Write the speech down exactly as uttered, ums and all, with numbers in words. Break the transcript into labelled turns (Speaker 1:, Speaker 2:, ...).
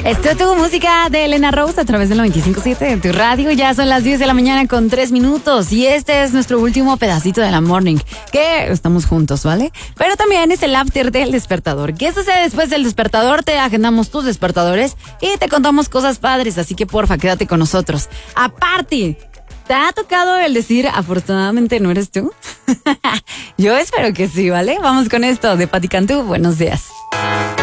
Speaker 1: Esto es tu música de Elena Rose a través del noventa y cinco punto siete de tu radio. Ya son las diez de la mañana con tres minutos y este es nuestro último pedacito de la morning, que estamos juntos, ¿vale? Pero también es el after del despertador. ¿Qué sucede después del despertador? Te agendamos tus despertadores y te contamos cosas padres, así que porfa, quédate con nosotros. Aparte, ¿te ha tocado el decir afortunadamente no eres tú? Yo espero que sí, ¿vale? Vamos con esto de Pati Cantú. Buenos días.